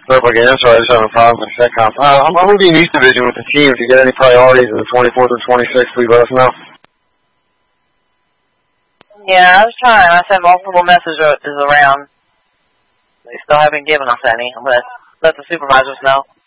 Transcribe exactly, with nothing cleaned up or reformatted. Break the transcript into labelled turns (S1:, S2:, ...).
S1: Up again, so I just having a problem with the SecCom. Uh, I'm going to be in East Division with the team. If you get any priorities in the twenty-fourth or twenty-sixth, please let us know.
S2: Yeah, I was trying. I sent multiple messages around. They still haven't given us any. I'm going to let the supervisors know.